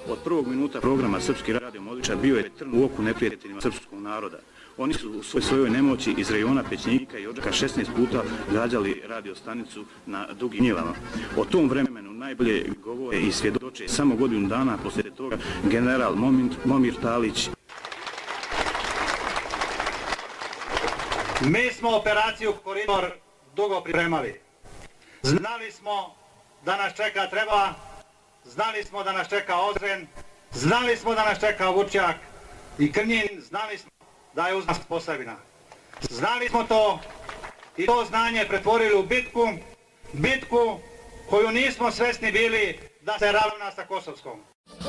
Od prvog minuta programa Srpski radio Modriča bio je trn u oku neprijateljima srpskog naroda. Oni su u svojoj nemoći iz rejona Pećnika i Odžaka 16 puta gađali radiostanicu na Dugim Njivama. O tom vremenu najbolje govore i svjedoče samo godinu dana poslije toga general Momir Talić. Mi smo operaciju Koridor dugo pripremali. Znali smo da nas čeka Treba, znali smo da nas čeka Ozren, znali smo da nas čeka Vučjak i Krnjin, znali smo da je uz nas Posavina. Znali smo to i to znanje pretvorili u bitku koju nismo svesni bili da se ravna sa Kosovskom.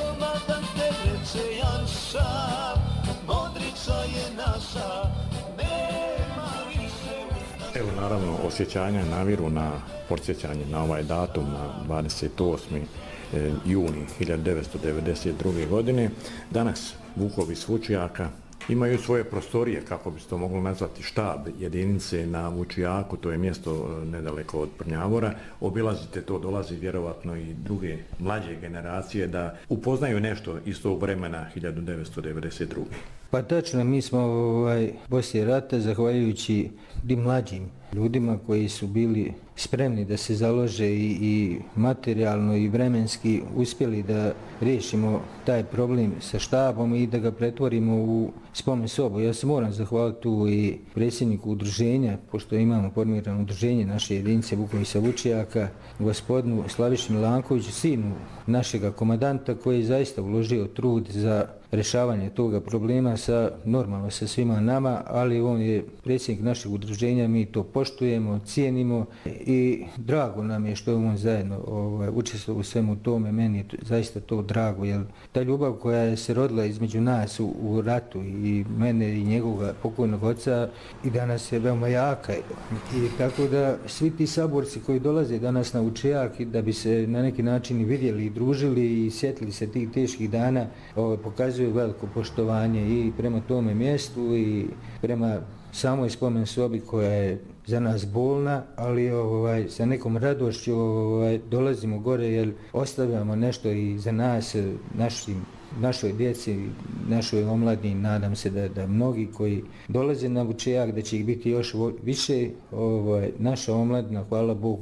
Evo naravno osjećanja naviru na podsjećanje na ovaj datum na 28. juni 1992. godine. Danas Vukovi s Vučjaka imaju svoje prostorije, kako bi se to moglo nazvati, štab jedinice na Vučjaku, to je mjesto nedaleko od Prnjavora. Obilazite to, dolazi vjerovatno i druge mlađe generacije da upoznaju nešto iz tog vremena 1992. Pa tačno, mi smo poslije rata, zahvaljujući tim mlađim ljudima koji su bili spremni da se založe i materijalno i vremenski uspjeli da riješimo taj problem sa štabom i da ga pretvorimo u spomen sobu. Ja se moram zahvaliti tu i predsjedniku udruženja, pošto imamo formirano udruženje naše jedinice Vukovi sa Vučjaka, gospodinu Slaviši Milankoviću, sinu našega komandanta, koji je zaista uložio trud za rješavanje toga problema normalno sa svima nama, ali on je predsjednik našeg udruženja, mi to poštujemo, cijenimo i drago nam je što je on zajedno učestvovao u svemu tome. Meni je zaista to drago, jer ta ljubav koja je se rodila između nas u ratu i mene i njegovog pokojnog oca i danas je veoma jaka. I tako da svi ti saborci koji dolaze danas na Vučjak da bi se na neki način vidjeli i družili i sjetili se tih teških dana, pokazuju veliko poštovanje i prema tome mjestu i prema samoj spomen sobi koja je za nas bolna, ali sa nekom radošću dolazimo gore jer ostavljamo nešto i za nas, našoj djeci, našoj omladini. Nadam se da mnogi koji dolaze na Vučjak, da će ih biti još više. Naša omladina, hvala Bogu,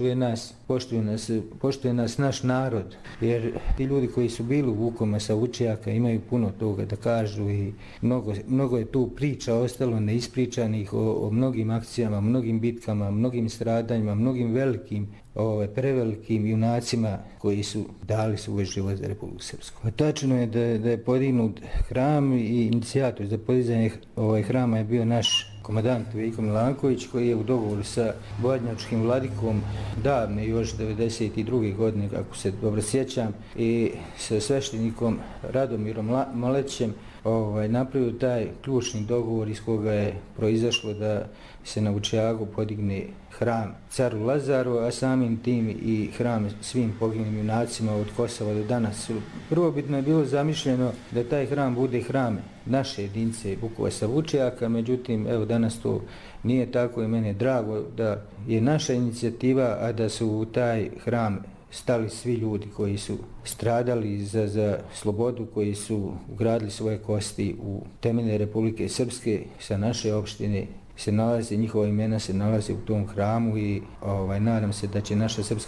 poštuje nas naš narod, jer ti ljudi koji su bili u Vukovima sa Vučjaka imaju puno toga da kažu i mnogo je tu priča ostalo neispričanih o mnogim akcijama, mnogim bitkama, mnogim stradanjima, mnogim velikim, prevelikim junacima koji su dali svoj život za Republiku Srpsku. Tačno je da je podignut hram i inicijator za podizanje hrama je bio naš komandant Veljko Milanković, koji je u dogovoru sa bošnjačkim vladikom davne još 1992. godine, kako se dobro sjećam, i sa sveštenikom Radomirom Malećem napravio taj ključni dogovor iz koga je proizašlo da se na Vučjaku podigne hram caru Lazaru, a samim tim i hram svim poginulim junacima od Kosova do danas. Prvobitno je bilo zamišljeno da taj hram bude hram naše jedinice Vukova sa Vučjaka, međutim, evo danas to nije tako i meni je drago da je naša inicijativa, a da su u taj hram stali svi ljudi koji su stradali za slobodu, koji su ugradili svoje kosti u temelje Republike Srpske sa naše opštine. Njihova imena se nalaze u tom hramu i nadam se da će naša srpska